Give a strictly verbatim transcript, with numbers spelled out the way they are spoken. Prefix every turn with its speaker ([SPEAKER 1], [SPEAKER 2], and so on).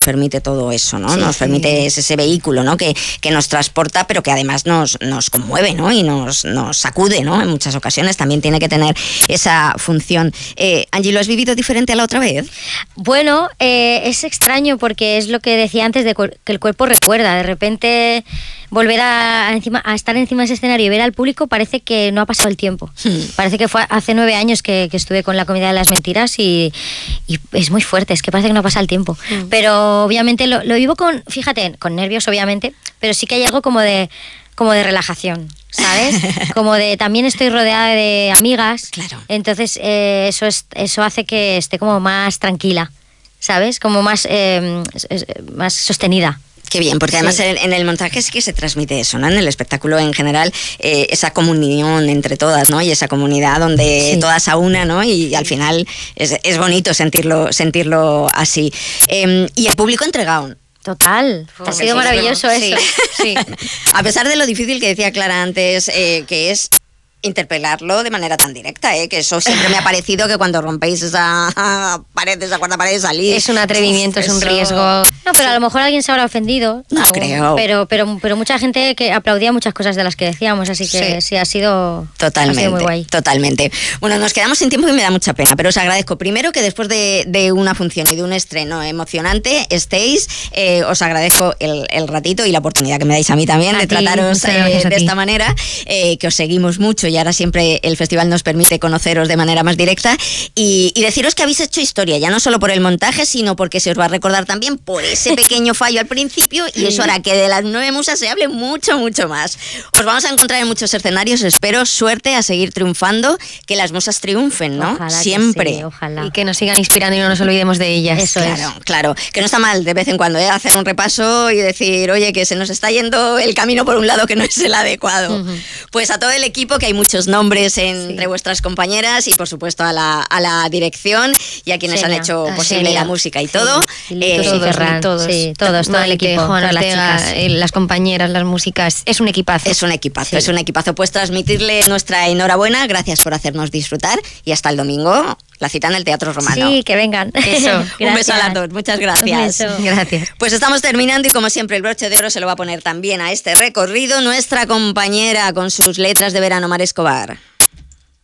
[SPEAKER 1] permite todo eso, ¿no?
[SPEAKER 2] Sí,
[SPEAKER 1] nos
[SPEAKER 2] sí.
[SPEAKER 1] permite ese, ese vehículo, ¿no? Que, que nos transporta, pero que además nos, nos conmueve, ¿no? Y nos, nos sacude, ¿no? En muchas ocasiones también tiene que tener esa función. Eh, Angie, ¿lo has vivido diferente a la otra vez?
[SPEAKER 2] Bueno, eh, es extraño porque es lo que decía antes de cu- que el cuerpo recuerda. De repente volver a, a encima, a estar encima de ese escenario y ver al público parece que no ha pasado el tiempo.
[SPEAKER 1] Hmm.
[SPEAKER 2] Parece que fue hace nueve años que, que estuve con la Comedia de las Mentiras y, y es muy fuerte, es que parece que no pasa el tiempo.
[SPEAKER 1] Hmm.
[SPEAKER 2] Pero obviamente lo, lo vivo con, fíjate, con nervios obviamente, pero sí que hay algo como de, como de relajación, ¿sabes? Como de, también estoy rodeada de amigas,
[SPEAKER 1] Claro.
[SPEAKER 2] entonces eh, eso, es, eso hace que esté como más tranquila, ¿sabes? Como más, eh, es- es- más sostenida.
[SPEAKER 1] Qué bien, porque además
[SPEAKER 2] Sí.
[SPEAKER 1] en, en el montaje sí que se transmite eso, ¿no? En el espectáculo en general, eh, esa comunión entre todas, ¿no? Y esa comunidad donde
[SPEAKER 2] Sí.
[SPEAKER 1] todas a una, ¿no? Y al final es, es bonito sentirlo, sentirlo así. Eh, y el público entregado.
[SPEAKER 2] Total, ha
[SPEAKER 1] Porque
[SPEAKER 2] sido
[SPEAKER 1] sí,
[SPEAKER 2] maravilloso
[SPEAKER 1] ¿no?
[SPEAKER 2] eso. Sí.
[SPEAKER 1] A pesar de lo difícil que decía Clara antes, eh, que es interpelarlo de manera tan directa, ¿eh? Que eso siempre me ha parecido que cuando rompéis esa pared, esa cuarta pared, salís.
[SPEAKER 3] Es un atrevimiento, es un
[SPEAKER 1] Eso-
[SPEAKER 3] riesgo.
[SPEAKER 2] No, pero a lo mejor alguien se habrá ofendido.
[SPEAKER 1] No
[SPEAKER 2] algo,
[SPEAKER 1] creo.
[SPEAKER 2] Pero, pero, pero mucha gente que aplaudía muchas cosas de las que decíamos, así que sí,
[SPEAKER 3] Sí.
[SPEAKER 2] ha sido,
[SPEAKER 1] Totalmente,
[SPEAKER 2] ha sido muy guay.
[SPEAKER 1] totalmente. Bueno, nos quedamos sin tiempo y me da mucha pena, pero os agradezco primero que después de, de una función y de un estreno emocionante estéis. Eh, os agradezco el, el ratito y la oportunidad que me dais a mí también
[SPEAKER 3] A
[SPEAKER 1] de
[SPEAKER 3] ti,
[SPEAKER 1] trataros
[SPEAKER 3] muchas
[SPEAKER 1] eh,
[SPEAKER 3] gracias a
[SPEAKER 1] de
[SPEAKER 3] ti.
[SPEAKER 1] esta manera, eh, que os seguimos mucho y ahora siempre el festival nos permite conoceros de manera más directa y, y deciros que habéis hecho historia, ya no solo por el montaje, sino porque se os va a recordar también por ese pequeño fallo al principio y eso hará que de las nueve musas se hable mucho, mucho más. Os vamos a encontrar en muchos escenarios, espero suerte a seguir triunfando, que las musas triunfen, ¿no?
[SPEAKER 2] Ojalá que
[SPEAKER 1] Siempre.
[SPEAKER 2] sí, ojalá.
[SPEAKER 3] Y que nos sigan inspirando y no nos olvidemos de ellas.
[SPEAKER 2] Eso es.
[SPEAKER 1] Claro, claro, que no está mal de vez en cuando, ¿eh? Hacer un repaso y decir, oye, que se nos está yendo el camino por un lado que no es el adecuado.
[SPEAKER 2] Ujú.
[SPEAKER 1] Pues a todo el equipo, que hay muchos nombres entre
[SPEAKER 2] Sí.
[SPEAKER 1] vuestras compañeras y por supuesto a la, a la dirección y a quienes
[SPEAKER 2] Genia.
[SPEAKER 1] han hecho
[SPEAKER 3] Ah,
[SPEAKER 1] posible
[SPEAKER 3] genia.
[SPEAKER 1] la música y todo.
[SPEAKER 2] Y Litos
[SPEAKER 1] Eh,
[SPEAKER 2] y Ferran,
[SPEAKER 3] todos.
[SPEAKER 2] sí, todos, todo el
[SPEAKER 3] Maite,
[SPEAKER 2] equipo,
[SPEAKER 3] Juan
[SPEAKER 2] todas las
[SPEAKER 3] Ortega,
[SPEAKER 2] chicas.
[SPEAKER 3] eh, las compañeras, las músicas, es un equipazo.
[SPEAKER 1] Es un equipazo,
[SPEAKER 2] Sí.
[SPEAKER 1] es un equipazo. Pues transmitirle nuestra enhorabuena, gracias por hacernos disfrutar y hasta el domingo, la cita en el Teatro Romano.
[SPEAKER 2] Sí, que vengan.
[SPEAKER 3] Eso.
[SPEAKER 1] Un beso a las
[SPEAKER 2] Gracias.
[SPEAKER 1] dos, muchas gracias.
[SPEAKER 2] Un beso.
[SPEAKER 3] Gracias.
[SPEAKER 1] Pues estamos terminando y como siempre el broche de oro se lo va a poner también a este recorrido nuestra compañera con sus letras de verano, Mar Escobar.